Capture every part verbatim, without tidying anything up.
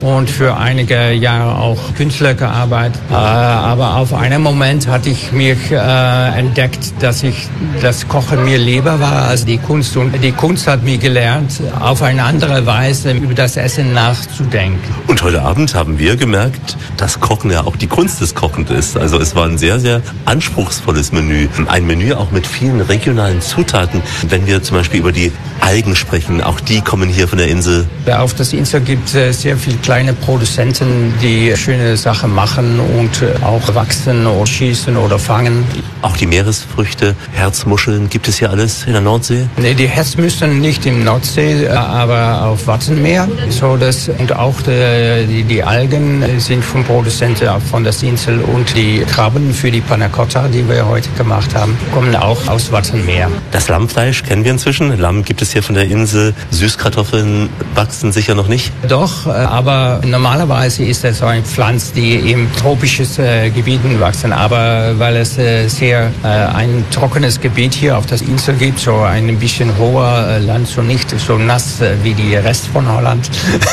und für einige Jahre auch Künstler gearbeitet. Äh, aber auf einen Moment hatte ich mich äh, entdeckt, dass ich das Kochen mir lieber war als die Kunst. Und die Kunst hat mir gelernt, auf eine andere Weise über das Essen nachzudenken. Und heute Abend haben wir gemerkt, dass Kochen ja auch die Kunst des Kochens ist. Also es war ein sehr, sehr anspruchsvolles Menü. Ein Menü auch mit vielen regionalen Zutaten. Wenn wir zum Beispiel über die Algen sprechen, auch die kommen hier von der Insel. Auf der Insel gibt es sehr viele kleine Produzenten, die schöne Sachen machen und auch wachsen oder schießen oder fangen. Auch die Meeresfrüchte, Herzmuscheln, gibt es hier alles in der Nordsee? Nee, die Herzmuscheln nicht im Nordsee, aber auf Wattenmeer. So das, und auch die, die, die Algen sind von Produzenten von der Insel und die Krabben für die Panna Cotta, die wir heute gemacht haben, kommen auch aus Wattenmeer. Das Lammfleisch kennen wir inzwischen. Lamm gibt es hier von der Insel. Süßkartoffeln wachsen sicher noch nicht? Doch, aber normalerweise ist das so eine Pflanze, die in tropischen äh, Gebieten wachsen. Aber weil es äh, sehr äh, ein trockenes Gebiet hier auf der Insel gibt, so ein bisschen hoher äh, Land, so nicht so nass äh, wie die Rest von Holland.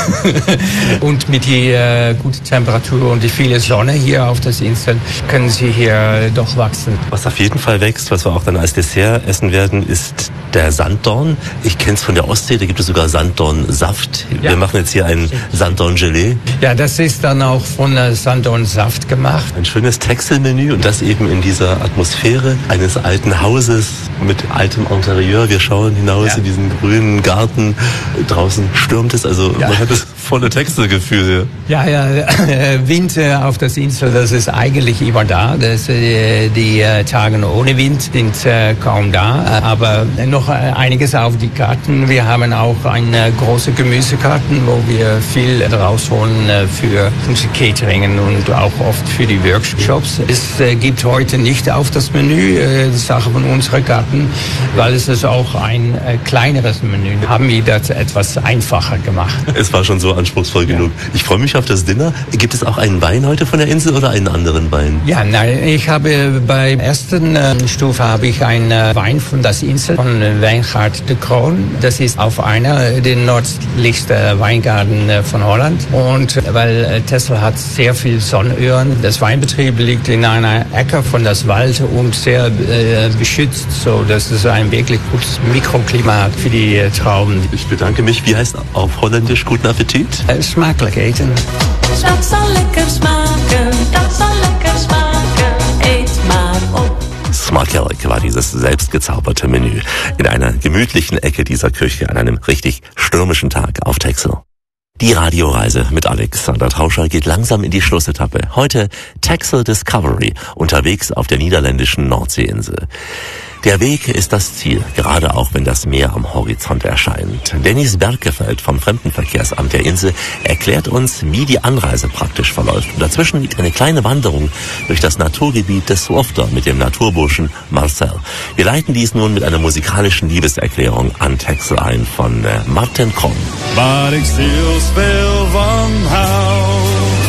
Und mit der äh, guten Temperatur und die viele Sonne hier auf der Insel können sie hier äh, doch wachsen. Was auf jeden Fall wächst, was wir auch dann als Dessert essen werden, ist der Sanddorn. Ich kenne es von der Ostsee, da gibt es sogar Sanddornsaft. Ja. Wir machen jetzt hier ein Sanddorn-Gelee. Ja, das ist dann auch von äh, Sanddornsaft gemacht. Ein schönes Texelmenü und das eben in dieser Atmosphäre eines alten Hauses mit altem Interieur. Wir schauen hinaus ja. in diesen grünen Garten. Draußen stürmt es, also ja. man hat das volle Texelgefühl. Ja, ja, äh, Wind äh, auf der Insel, das ist eigentlich immer da. Das, äh, die äh, Tage ohne Wind sind äh, kaum da, aber noch äh, einiges auf die Karten. Wir haben auch eine große Gemüsekarten, wo wir viel rausholen äh, für unsere Cateringen und auch oft für die Workshops. Es äh, gibt heute nicht auf das Menü äh, die Sache von unseren Karten, weil es ist auch ein äh, kleineres Menü. Haben wir das etwas einfacher gemacht. Es war schon so anspruchsvoll ja. genug. Ich freue mich auf das Dinner. Gibt es auch einen Wein heute von der Insel oder einen anderen Wein? Ja, nein, ich habe bei der ersten äh, Stufe habe ich einen äh, Wein von der Insel, von äh, Wijngaard de Kroon. Das ist auf einer der nördlichsten Weingarten äh, von Holland. Und äh, weil äh, Texel hat sehr viel Sonnenöhren. Das Weinbetrieb liegt in einer Ecke von das Wald und sehr äh, beschützt. So, das ist ein wirklich gutes Mikroklimat für die äh, Trauben. Ich bedanke mich. Wie heißt auf Holländisch guten Appetit? Äh, smakelijk eten. Dat zal lekker smaken, dat zal lekker smaken, eet maar op. Smakelijk war dieses selbstgezauberte Menü in einer gemütlichen Ecke dieser Küche an einem richtig stürmischen Tag auf Texel. Die Radioreise mit Alexander Tauscher geht langsam in die Schlussetappe. Heute Texel Discovery, unterwegs auf der niederländischen Nordseeinsel. Der Weg ist das Ziel, gerade auch wenn das Meer am Horizont erscheint. Dennis Berkefeld vom Fremdenverkehrsamt der Insel erklärt uns, wie die Anreise praktisch verläuft. Und dazwischen liegt eine kleine Wanderung durch das Naturgebiet des Swofter mit dem Naturburschen Marcel. Wir leiten dies nun mit einer musikalischen Liebeserklärung an Texel ein von äh, Martin Kron. Maar ik stil speel van hou.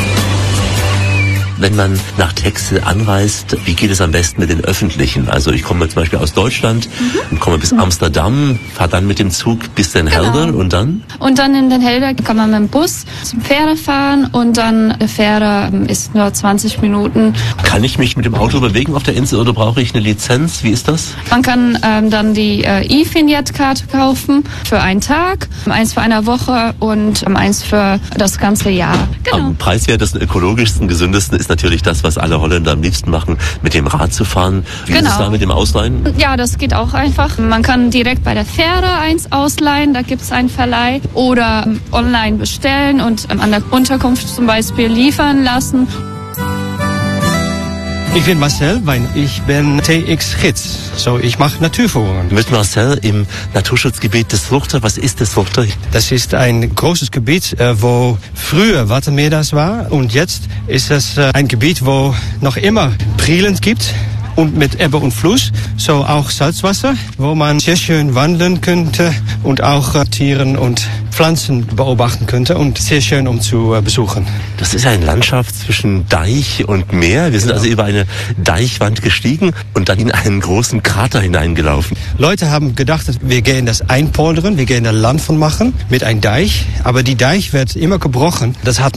Wenn man nach Texel anreist, wie geht es am besten mit den Öffentlichen? Also ich komme zum Beispiel aus Deutschland mhm. und komme bis Amsterdam, fahre dann mit dem Zug bis Den Helder genau. und dann? Und dann in Den Helder kann man mit dem Bus zum Fähre fahren und dann eine Fähre ist nur zwanzig Minuten. Kann ich mich mit dem Auto bewegen auf der Insel oder brauche ich eine Lizenz? Wie ist das? Man kann ähm, dann die äh, E-Vignette-Karte kaufen für einen Tag, eins für eine Woche und ähm, eins für das ganze Jahr. Genau. Am preiswertesten, ökologischsten, gesündesten ist natürlich das, was alle Holländer am liebsten machen, mit dem Rad zu fahren. Wie genau. ist es da mit dem Ausleihen? Ja, das geht auch einfach. Man kann direkt bei der Fähre eins ausleihen, da gibt es einen Verleih. Oder ähm, online bestellen und ähm, an der Unterkunft zum Beispiel liefern lassen. Ich bin Marcel, ich bin T X-Gids, so ich mache Naturführungen. Mit Marcel im Naturschutzgebiet des Swofter. Was ist das Swofter? Das ist ein großes Gebiet, wo früher Wattenmeer das war und jetzt ist es ein Gebiet, wo noch immer Prielen gibt. Und mit Ebbe und Fluss, so auch Salzwasser, wo man sehr schön wandeln könnte und auch Tieren und Pflanzen beobachten könnte und sehr schön um zu äh, besuchen. Das ist eine Landschaft zwischen Deich und Meer. Wir sind also über eine Deichwand gestiegen und dann in einen großen Krater hineingelaufen. Leute haben gedacht, wir gehen das einpoldern, wir gehen da Land von machen mit einem Deich, aber die Deich wird immer gebrochen. Das hat